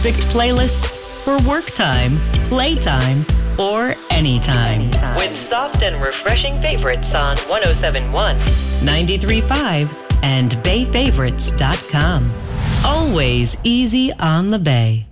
perfect playlist for work time, playtime, or anytime. With soft and refreshing favorites on 107.1, 93.5, and BayFavorites.com. Always easy on the Bay.